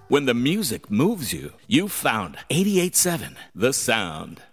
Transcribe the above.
When the music moves you, you found 88.7 The Sound.